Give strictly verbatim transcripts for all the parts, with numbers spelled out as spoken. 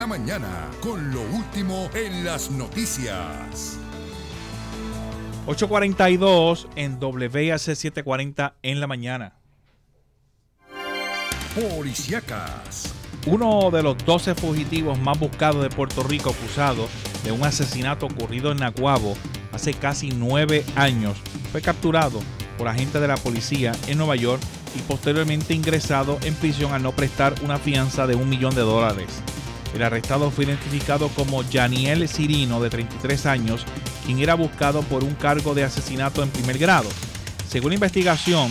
la mañana con lo último en las noticias. ocho cuarenta y dos en W A C setecientos cuarenta en la mañana. Policíacas. Uno de los doce fugitivos más buscados de Puerto Rico, acusado de un asesinato ocurrido en Naguabo hace casi nueve años, fue capturado por agentes de la policía en Nueva York y posteriormente ingresado en prisión al no prestar una fianza de un millón de dólares. El arrestado fue identificado como Yaniel Cirino, de treinta y tres años, quien era buscado por un cargo de asesinato en primer grado. Según la investigación,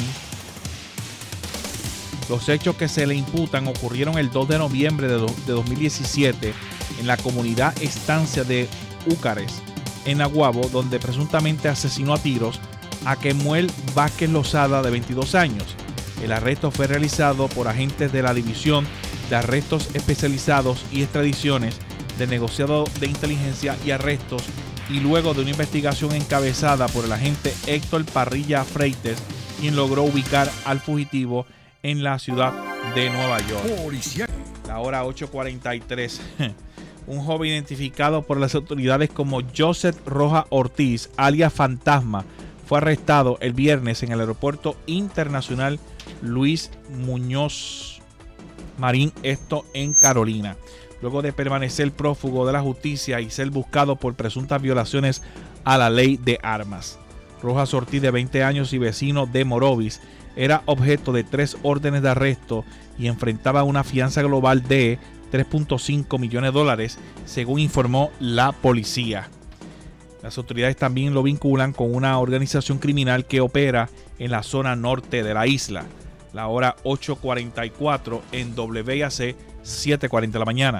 los hechos que se le imputan ocurrieron el dos de noviembre de, do, de dos mil diecisiete en la comunidad estancia de Úcares, en Naguabo, donde presuntamente asesinó a tiros a Kemuel Vázquez Lozada, de veintidós años. El arresto fue realizado por agentes de la División de Arrestos Especializados y Extradiciones del Negociado de Inteligencia y Arrestos, y luego de una investigación encabezada por el agente Héctor Parrilla Freites, quien logró ubicar al fugitivo en la ciudad de Nueva York. Policía. La hora ocho cuarenta y tres. Un joven identificado por las autoridades como Joseph Rojas Ortiz, alias Fantasma, fue arrestado el viernes en el aeropuerto internacional Luis Muñoz Marín, esto en Carolina, luego de permanecer prófugo de la justicia y ser buscado por presuntas violaciones a la ley de armas. Rojas Ortiz, de veinte años y vecino de Morovis, era objeto de tres órdenes de arresto y enfrentaba una fianza global de tres punto cinco millones de dólares, según informó la policía. Las autoridades también lo vinculan con una organización criminal que opera en la zona norte de la isla. La hora ocho cuarenta y cuatro en W A C setecientos cuarenta de la mañana.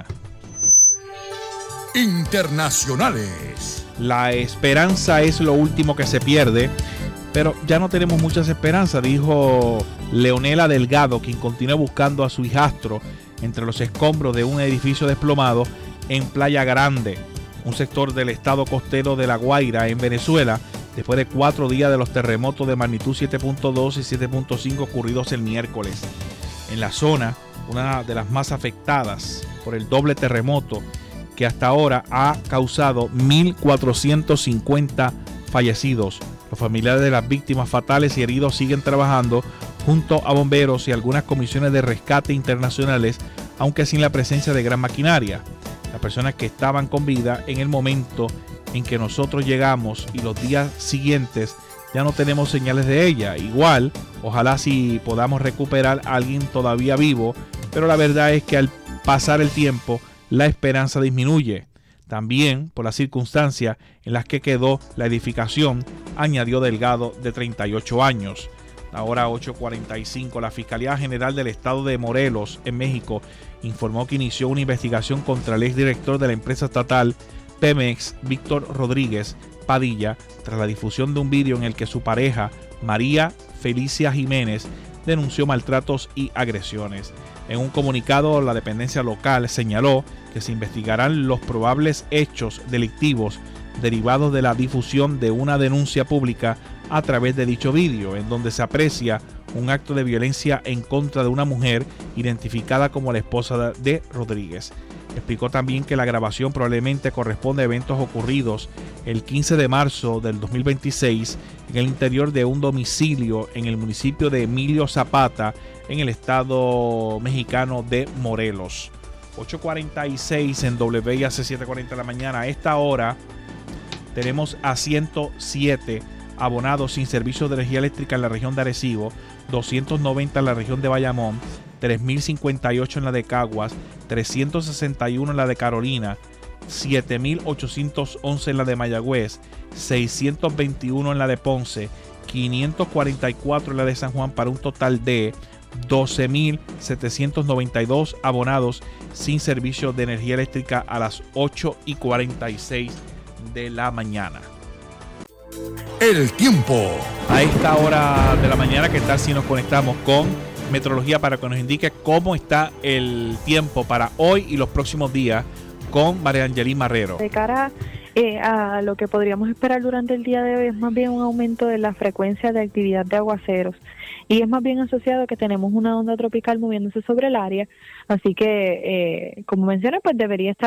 Internacionales. La esperanza es lo último que se pierde, pero ya no tenemos muchas esperanzas, dijo Leonela Delgado, quien continúa buscando a su hijastro entre los escombros de un edificio desplomado en Playa Grande, un sector del estado costero de La Guaira, en Venezuela, después de cuatro días de los terremotos de magnitud siete punto dos y siete punto cinco ocurridos el miércoles. En la zona, una de las más afectadas por el doble terremoto, que hasta ahora ha causado mil cuatrocientos cincuenta fallecidos. Los familiares de las víctimas fatales y heridos siguen trabajando junto a bomberos y algunas comisiones de rescate internacionales, aunque sin la presencia de gran maquinaria. Las personas que estaban con vida en el momento en que nosotros llegamos y los días siguientes ya no tenemos señales de ella. Igual, ojalá si podamos recuperar a alguien todavía vivo, pero la verdad es que al pasar el tiempo la esperanza disminuye. También por las circunstancias en las que quedó la edificación, añadió Delgado, de treinta y ocho años. Ahora ocho cuarenta y cinco, la Fiscalía General del Estado de Morelos, en México, informó que inició una investigación contra el exdirector de la empresa estatal Pemex, Víctor Rodríguez Padilla, tras la difusión de un vídeo en el que su pareja, María Felicia Jiménez, denunció maltratos y agresiones. En un comunicado, la dependencia local señaló que se investigarán los probables hechos delictivos derivados de la difusión de una denuncia pública a través de dicho vídeo, en donde se aprecia un acto de violencia en contra de una mujer identificada como la esposa de Rodríguez. Explicó también que la grabación probablemente corresponde a eventos ocurridos el quince de marzo del dos mil veintiséis en el interior de un domicilio en el municipio de Emilio Zapata, en el estado mexicano de Morelos. ocho cuarenta y seis en W A C setecientos cuarenta de la mañana. A esta hora tenemos a ciento siete abonados sin servicio de energía eléctrica en la región de Arecibo, doscientos noventa en la región de Bayamón, tres mil cincuenta y ocho en la de Caguas, trescientos sesenta y uno en la de Carolina, siete mil ochocientos once en la de Mayagüez, seiscientos veintiuno en la de Ponce, quinientos cuarenta y cuatro en la de San Juan, para un total de doce mil setecientos noventa y dos abonados sin servicio de energía eléctrica a las ocho y cuarenta y seis de la mañana. El tiempo. A esta hora de la mañana, ¿qué tal si nos conectamos con Meteorología para que nos indique cómo está el tiempo para hoy y los próximos días con María Angelín Marrero? De cara eh, a lo que podríamos esperar durante el día de hoy es más bien un aumento de la frecuencia de actividad de aguaceros, y es más bien asociado a que tenemos una onda tropical moviéndose sobre el área, así que eh, como mencioné, pues debería estar